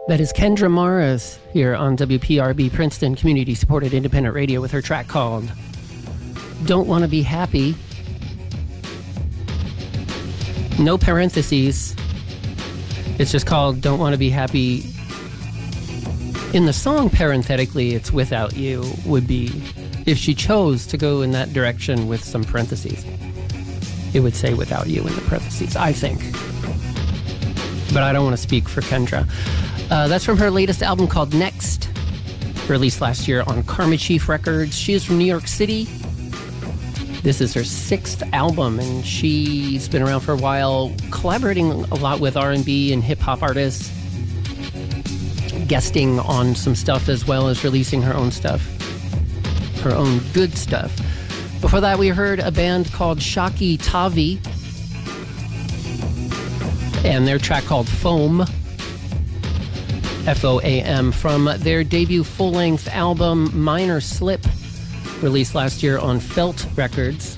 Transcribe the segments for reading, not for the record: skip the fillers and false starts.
That is Kendra Morris here on WPRB Princeton Community Supported Independent Radio with her track called Don't Want to Be Happy. No parentheses. It's just called Don't Want to Be Happy. In the song, parenthetically, it's Without You would be, if she chose to go in that direction with some parentheses, it would say Without You in the parentheses, I think. But I don't want to speak for Kendra. That's from her latest album called Next, released last year on Karma Chief Records. She is from New York City. This is her 6th album, and she's been around for a while, collaborating a lot with R&B and hip-hop artists, guesting on some stuff as well as releasing her own stuff, her own good stuff. Before that, we heard a band called Shaki Tavi and their track called Foam, F-O-A-M, from their debut full-length album Minor Slip, released last year on Felt Records.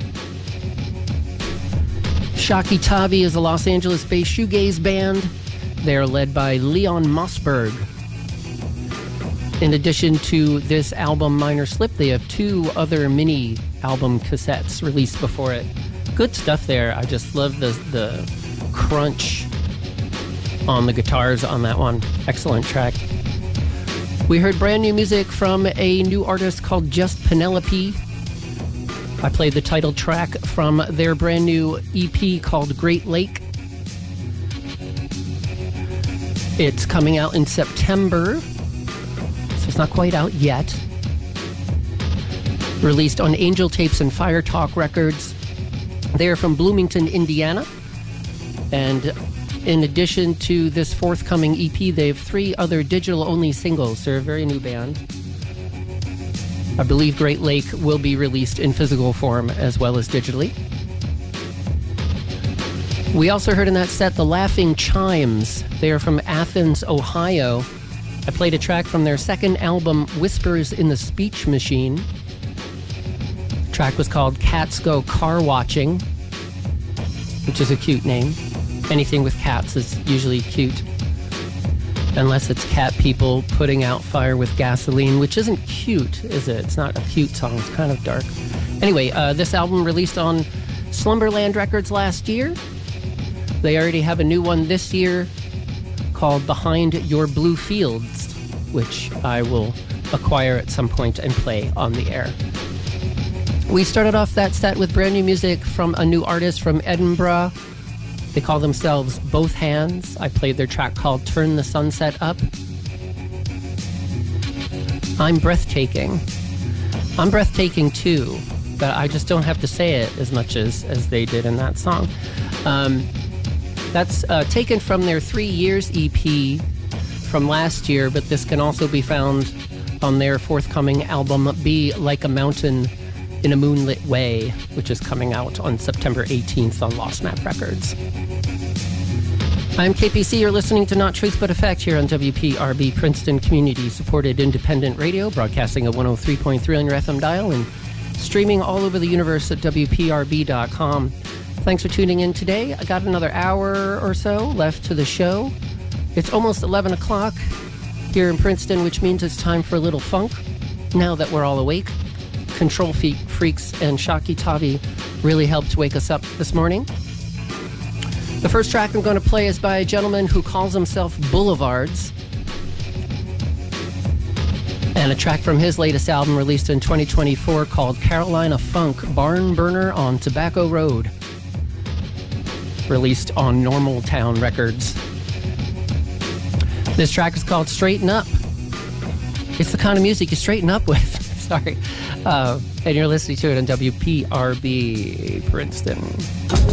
Shaki Tavi is a Los Angeles-based shoegaze band. They are led by Leon Mossberg. In addition to this album Minor Slip, they have 2 other mini album cassettes released before it. Good stuff there. I just love the crunch on the guitars on that one. Excellent track. We heard brand new music from a new artist called Just Penelope. I played the title track from their brand new EP called Great Lake. It's coming out in September, so it's not quite out yet. Released on Angel Tapes and Fire Talk Records. They're from Bloomington, Indiana. And in addition to this forthcoming EP, they have 3 other digital-only singles. They're a very new band. I believe Great Lake will be released in physical form as well as digitally. We also heard in that set the Laughing Chimes. They are from Athens, Ohio. I played a track from their 2nd album, Whispers in the Speech Machine. The track was called Cats Go Car Watching, which is a cute name. Anything with cats is usually cute, unless it's cat people putting out fire with gasoline, which isn't cute, is it? It's not a cute song. It's kind of dark. Anyway, this album released on Slumberland Records last year. They already have a new one this year called Behind Your Blue Fields, which I will acquire at some point and play on the air. We started off that set with brand new music from a new artist from Edinburgh. They call themselves Both Hands. I played their track called Turn the Sunset Up. I'm breathtaking. I'm breathtaking too, but I just don't have to say it as much as they did in that song. That's taken from their 3 Years EP from last year, but this can also be found on their forthcoming album Be Like a Mountain in a Moonlit Way, which is coming out on September 18th on Lost Map Records. I'm KPC. You're listening to Not Truth But Effect here on WPRB Princeton Community Supported Independent Radio, broadcasting at 103.3 on your FM dial and streaming all over the universe at WPRB.com. Thanks for tuning in today. I got another hour or so left to the show. It's almost 11 o'clock here in Princeton, which means it's time for a little funk. Now that we're all awake, Control Freaks and Shaki Tavi really helped wake us up this morning. The first track I'm going to play is by a gentleman who calls himself Boulevards, and a track from his latest album released in 2024 called Carolina Funk, Barn Burner on Tobacco Road, released on Normal Town Records. This track is called Straighten Up. It's the kind of music you straighten up with. Sorry. And you're listening to it on WPRB Princeton.